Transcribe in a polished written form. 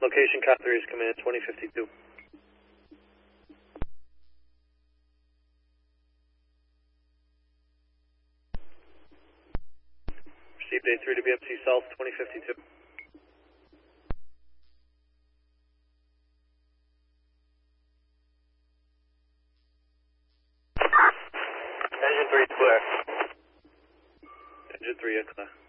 location, Cop 3 is coming in 2052. Received A3 to BMC South 2052. Engine 3 is clear. Engine 3 is clear.